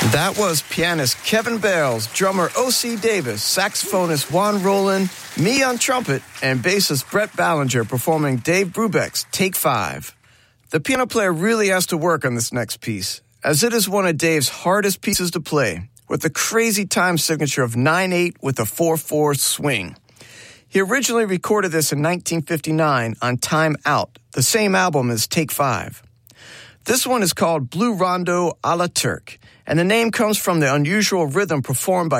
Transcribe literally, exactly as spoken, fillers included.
That was pianist Kevin Bales, drummer O C Davis, saxophonist Juan Roland, me on trumpet, and bassist Brett Ballinger performing Dave Brubeck's Take Five. The piano player really has to work on this next piece, as it is one of Dave's hardest pieces to play, with a crazy time signature of nine eight with a four four swing. He originally recorded this in nineteen fifty-nine on Time Out, the same album as Take Five. This one is called Blue Rondo a la Turk, and the name comes from the unusual rhythm performed by